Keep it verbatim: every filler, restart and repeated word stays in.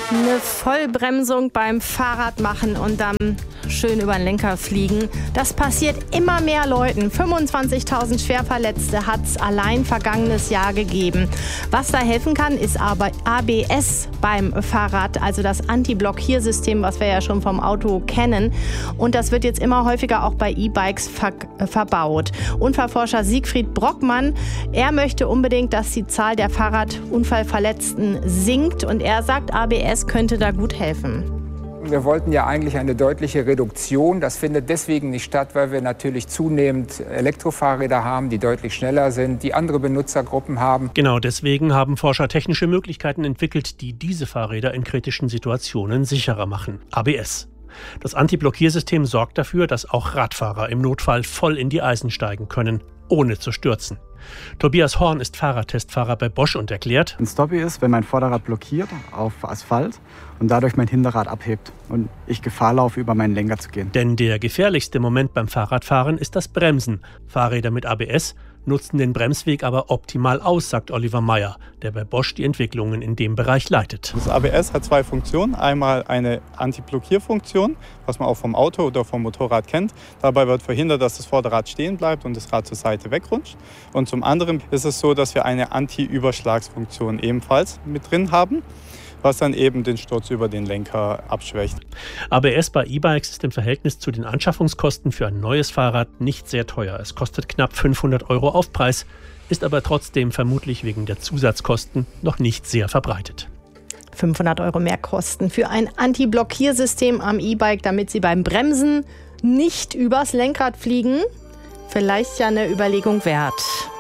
Eine Vollbremsung beim Fahrrad machen und dann schön über den Lenker fliegen. Das passiert immer mehr Leuten. fünfundzwanzigtausend Schwerverletzte hat es allein vergangenes Jahr gegeben. Was da helfen kann, ist aber A B S beim Fahrrad, also das Anti-Blockiersystem, was wir ja schon vom Auto kennen. Und das wird jetzt immer häufiger auch bei E-Bikes ver- äh, verbaut. Unfallforscher Siegfried Brockmann, er möchte unbedingt, dass die Zahl der Fahrradunfallverletzten sinkt. Und er sagt, A B S könnte da gut helfen. Wir wollten ja eigentlich eine deutliche Reduktion. Das findet deswegen nicht statt, weil wir natürlich zunehmend Elektrofahrräder haben, die deutlich schneller sind, die andere Benutzergruppen haben. Genau deswegen haben Forscher technische Möglichkeiten entwickelt, die diese Fahrräder in kritischen Situationen sicherer machen. A B S. Das Anti-Blockiersystem sorgt dafür, dass auch Radfahrer im Notfall voll in die Eisen steigen können, ohne zu stürzen. Tobias Horn ist Fahrradtestfahrer bei Bosch und erklärt: Ein Stoppie ist, wenn mein Vorderrad blockiert auf Asphalt und dadurch mein Hinterrad abhebt und ich Gefahr laufe, über meinen Lenker zu gehen. Denn der gefährlichste Moment beim Fahrradfahren ist das Bremsen. Fahrräder mit A B S nutzen den Bremsweg aber optimal aus, sagt Oliver Meyer, der bei Bosch die Entwicklungen in dem Bereich leitet. Das A B S hat zwei Funktionen. Einmal eine Anti-Blockierfunktion, was man auch vom Auto oder vom Motorrad kennt. Dabei wird verhindert, dass das Vorderrad stehen bleibt und das Rad zur Seite wegrutscht. Und zum anderen ist es so, dass wir eine Anti-Überschlagsfunktion ebenfalls mit drin haben, was dann eben den Sturz über den Lenker abschwächt. A B S bei E-Bikes ist im Verhältnis zu den Anschaffungskosten für ein neues Fahrrad nicht sehr teuer. Es kostet knapp fünfhundert Euro Aufpreis, ist aber trotzdem vermutlich wegen der Zusatzkosten noch nicht sehr verbreitet. fünfhundert Euro mehr Kosten für ein Anti-Blockiersystem am E-Bike, damit Sie beim Bremsen nicht übers Lenkrad fliegen. Vielleicht ja eine Überlegung wert.